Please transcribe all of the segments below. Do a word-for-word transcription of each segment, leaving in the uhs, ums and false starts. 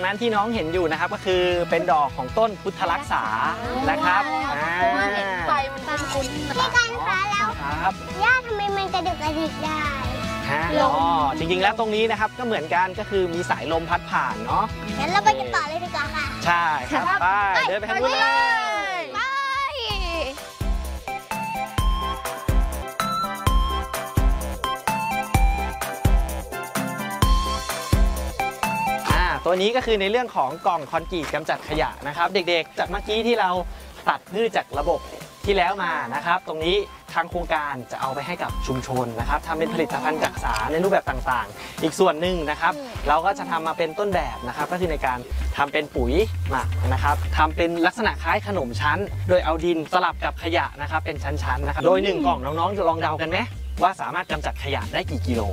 นั้นที่น้องเห็นอยู่นะครับก็คือเป็นดอกของต้นพุทธรักษานะครับเพราะว่าเห็นใบมันคุ้นๆพี่กันคะแล้วหญ้าทำไมมันกระดุกกระดิกได้อ๋อจริงๆแล้วตรงนี้นะครับก็เหมือนกันก็คือมีสายลมพัดผ่านเนาะงั้นเราไปกันต่อเลยดีกว่าค่ะใช่ครับไปเดินไปทางนู้นเลยไปตัวนี้ก็คือในเรื่องของกล่องคอนกรีตกำจัดขยะนะครับเด็กๆจากเมื่อกี้ที่เราตัดพืชจากระบบที่แล้วมานะครับตรงนี้ทางโครงการจะเอาไปให้กับชุมชนนะครับทำเป็นผลิตภัณฑ์จักสารในรูปแบบต่างๆอีกส่วนหนึ่งนะครับเราก็จะทำมาเป็นต้นแบบนะครับก็คือในการทำเป็นปุ๋ยหมักนะครับทำเป็นลักษณะคล้ายขนมชั้นโดยเอาดินสลับกับขยะนะครับเป็นชั้นๆนะครับโดยหนึ่งกล่องน้องๆจะลองเดากันไหมว่าสามารถกำจัดขยะได้กี่กิโล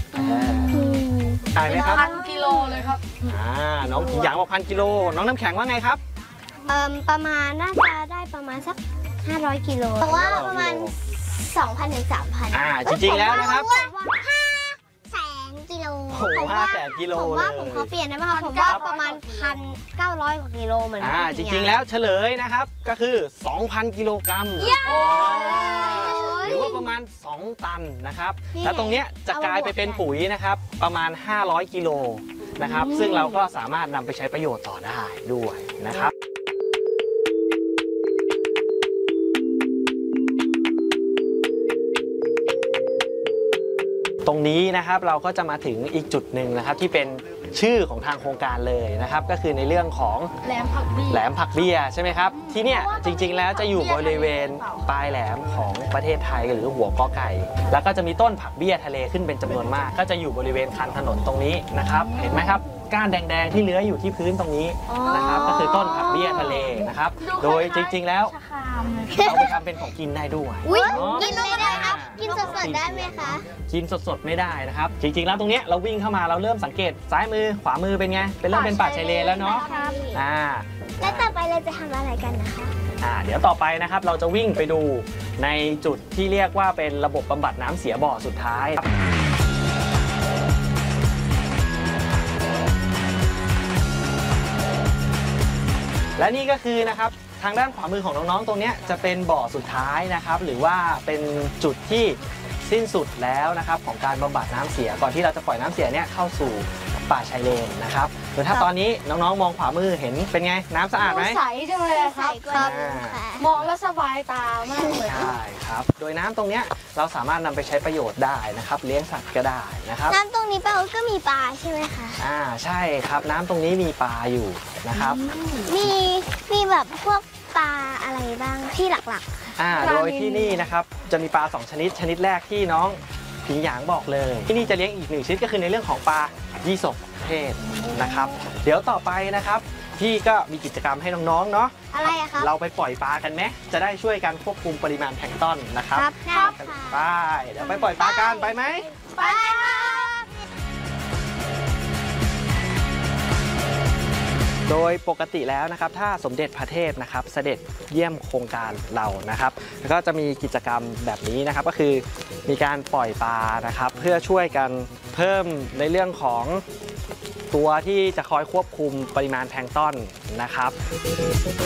ได้ไหมครับพันกิโลเลยครับอ่าน้องผิงหยางบอกพันกิโลน้องน้ำแข็งว่าไงครับเอ่อประมาณน่าจะได้ประมาณสักห้าร้อยกิโลเพราะว่าประมาณ สองพัน ถึง สามพันอ่าจริงๆแล้วนะครับห้าแสนกิโลผมว่าห้าแสนกิโลผมว่าผมขอเปลี่ยนได้ไหมครับผมว่าประมาณ หนึ่งพันเก้าร้อย กว่ากิโลเหมือนกันอ่าจริงๆแล้วเฉลยนะครับก็คือ สองพัน กิโลกรัมหรือว่าประมาณสองตันนะครับแล้วตรงเนี้ยจะกลายไปเป็นปุ๋ยนะครับประมาณห้าร้อยกิโลนะครับซึ่งเราก็สามารถนำไปใช้ประโยชน์ต่อได้ด้วยนะครับตรงนี้นะครับเราก็จะมาถึงอีกจุดหนึ่งนะครับที่เป็นชื่อของทางโครงการเลยนะครับก็คือในเรื่องของแหลมผักเบี้ยแหลมผักเบี้ยใช่ไหมครับที่เนี่ยจริงๆแล้วจะอยู่บริเวณปลายแหลมของประเทศไทยหรือหัวกอไก่แล้วก็จะมีต้นผักเบี้ยทะเลขึ้นเป็นจำนวนมากก็จะอยู่บริเวณคันถนนตรงนี้นะครับเห็นไหมครับก้านแดงๆที่เลื้อยอยู่ที่พื้นตรงนี้นะครับก็คือต้นผักเบี้ยทะเลนะครับโดยจริงๆแล้วเอาไปทำเป็นของกินได้ด้วยกินได้ครับกินสดๆได้ไหมคะกินสดๆไม่ได้นะครับจริงๆแล้วตรงนี้เราวิ่งเข้ามาเราเริ่มสังเกตซ้ายมือขวามือเป็นไงเป็นเริ่มเป็นป่าชายเลนแล้วเนาะอ่าแล้วต่อไปเราจะทำอะไรกันนะคะอ่าเดี๋ยวต่อไปนะครับเราจะวิ่งไปดูในจุดที่เรียกว่าเป็นระบบบำบัดน้ำเสียบ่อสุดท้ายและนี่ก็คือนะครับทางด้านขวามือของน้องๆตรงนี้จะเป็นบ่อสุดท้ายนะครับหรือว่าเป็นจุดที่สิ้นสุดแล้วนะครับของการบำบัดน้ำเสียก่อนที่เราจะปล่อยน้ำเสียเนี่ยเข้าสู่ป่าชายเลนนะครับโดยถ้าตอนนี้น้องๆมองขวามือเห็นเป็นไงน้ำสะอาดไหมใสจังเลยครับมองแล้วสบายตามากเลยใช่ครับโดยน้ำตรงนี้เราสามารถนำไปใช้ประโยชน์ได้นะครับเลี้ยงสัตว์ก็ได้นะครับน้ำตรงนี้แปลว่าก็มีปลาใช่ไหมคะอ่าใช่ครับน้ำตรงนี้มีปลาอยู่นะครับมีมีแบบพวกปลาอะไรบ้างที่หลักๆอ่าโดยที่นี่นะครับจะมีปลาสองชนิดชนิดแรกที่น้องผิงหยางบอกเลยที่นี่จะเลี้ยงอีกหนึ่งชนิดก็คือในเรื่องของปลายี่สกเพศนะครับเดี๋ยวต่อไปนะครับพี่ก็มีกิจกรรมให้น้องๆเนาะอะไรอะครับเราไปปล่อยปลากันไหมจะได้ช่วยกันควบคุมปริมาณแพลงก์ตอนนะครับครับไปเดี๋ยวไปปล่อยปลากันไปไหมไปโดยปกติแล้วนะครับถ้าสมเด็จพระเทพนะครับเสด็จเยี่ยมโครงการเรานะครับแล้วก็จะมีกิจกรรมแบบนี้นะครับก็คือมีการปล่อยปลานะครับเพื่อช่วยกันเพิ่มในเรื่องของตัวที่จะคอยควบคุมปริมาณแพลงก์ตอนนะครับ